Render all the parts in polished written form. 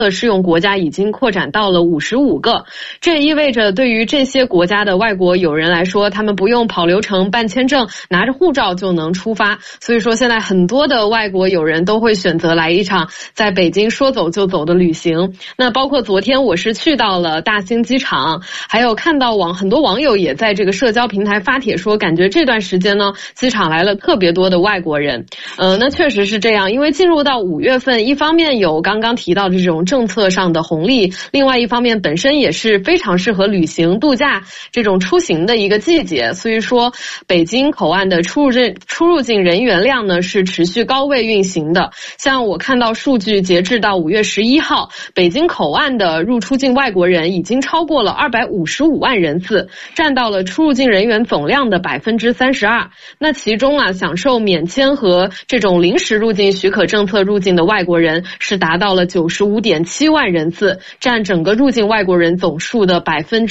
适用国家已经扩展到了55个，这也意味着对于这些国家的外国友人来说，他们不用跑流程办签证，拿着护照就能出发。所以说现在很多的外国友人都会选择来一场在北京说走就走的旅行。那包括昨天我是去到了大兴机场，还有看到很多网友也在这个社交平台发帖说，感觉这段时间呢机场来了特别多的外国人。那确实是这样，因为进入到5月份，一方面有刚刚提到的这种政策上的红利，另外一方面本身也是非常适合旅行度假这种出行的一个季节，所以说北京口岸的出入境人员量呢是持续高位运行的。像我看到数据，截至到5月11号，北京口岸的入出境外国人已经超过了255万人次，占到了出入境人员总量的32%。那其中啊，享受免签和这种临时入境许可政策入境的外国人是达到了95.7万人次，占整个入境外国人总数的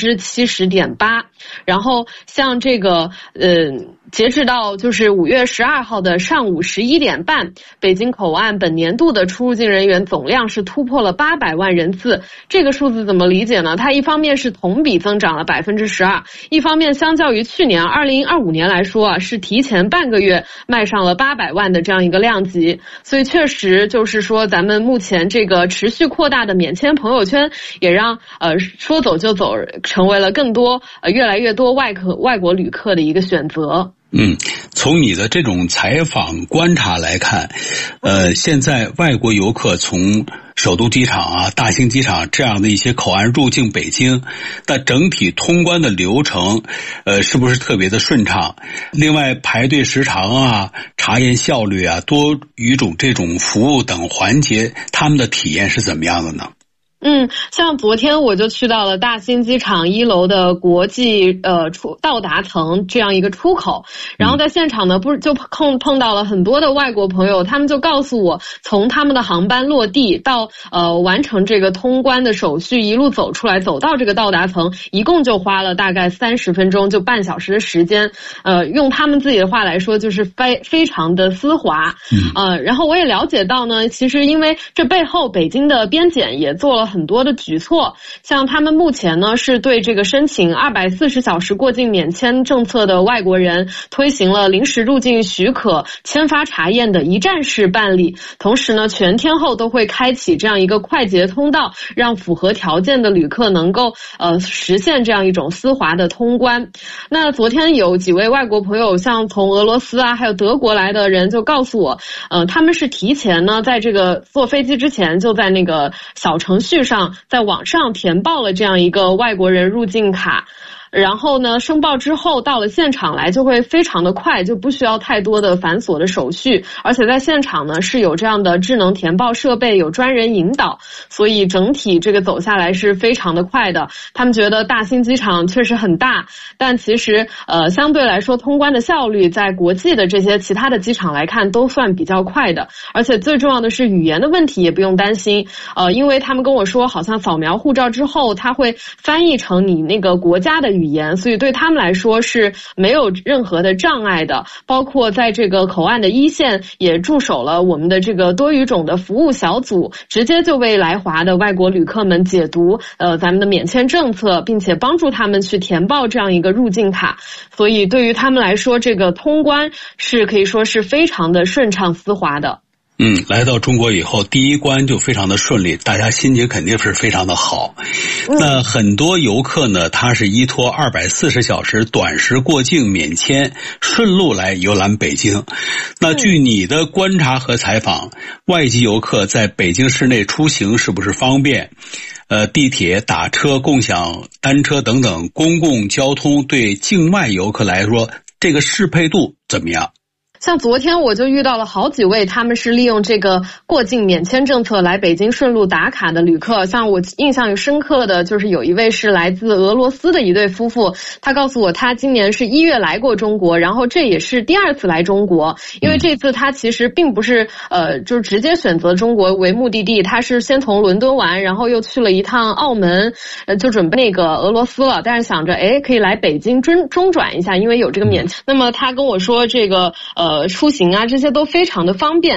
70.8%。然后像这个截止到就是5月12号的上午11点半，北京口岸本年度的出入境人员总量是突破了800万人次。这个数字怎么理解呢？它一方面是同比增长了12%，一方面相较于去年2025年来说啊，是提前半个月迈上了800万的这样一个量级。所以确实就是说，咱们目前这个持续扩大的免签朋友圈，也让说走就走成为了更多越来越多外国旅客的一个选择。 从你的这种采访观察来看，现在外国游客从首都机场啊、大兴机场这样的一些口岸入境北京，但整体通关的流程，是不是特别的顺畅？另外，排队时长啊、查验效率啊、多语种这种服务等环节，他们的体验是怎么样的呢？ 像昨天我就去到了大兴机场1楼的国际到达层这样一个出口，然后在现场呢，不是就碰到了很多的外国朋友，他们就告诉我，从他们的航班落地到完成这个通关的手续，一路走出来，走到这个到达层，一共就花了大概30分钟，就半小时的时间。用他们自己的话来说，就是非常的丝滑。然后我也了解到呢，其实因为这背后北京的边检也做了很多的举措，像他们目前呢是对这个申请240小时过境免签政策的外国人推行了临时入境许可签发查验的一站式办理，同时呢全天候都会开启这样一个快捷通道，让符合条件的旅客能够实现这样一种丝滑的通关。那昨天有几位外国朋友，像从俄罗斯啊还有德国来的人就告诉我，他们是提前呢在这个坐飞机之前就在那个小程序上在网上填报了这样一个外国人入境卡，然后呢申报之后到了现场来就会非常的快，就不需要太多的繁琐的手续，而且在现场呢是有这样的智能填报设备，有专人引导，所以整体这个走下来是非常的快的。他们觉得大兴机场确实很大，但其实相对来说通关的效率在国际的这些其他的机场来看都算比较快的，而且最重要的是语言的问题也不用担心，因为他们跟我说好像扫描护照之后它会翻译成你那个国家的语言，所以对他们来说是没有任何的障碍的。包括在这个口岸的一线也驻守了我们的这个多语种的服务小组，直接就为来华的外国旅客们解读咱们的免签政策，并且帮助他们去填报这样一个入境卡。所以对于他们来说，这个通关是可以说是非常的顺畅丝滑的。 来到中国以后，第一关就非常的顺利，大家心情肯定是非常的好。那很多游客呢，他是依托240小时短时过境免签，顺路来游览北京。那据你的观察和采访，外籍游客在北京市内出行是不是方便？地铁、打车、共享单车等等公共交通对境外游客来说，这个适配度怎么样？ 像昨天我就遇到了好几位，他们是利用这个过境免签政策来北京顺路打卡的旅客。像我印象深刻的就是有一位是来自俄罗斯的一对夫妇，他告诉我他今年是1月来过中国，然后这也是第2次来中国，因为这次他其实并不是就是直接选择中国为目的地，他是先从伦敦玩，然后又去了一趟澳门，就准备那个俄罗斯了，但是想着可以来北京中转一下，因为有这个免签。那么他跟我说这个出行啊这些都非常的方便。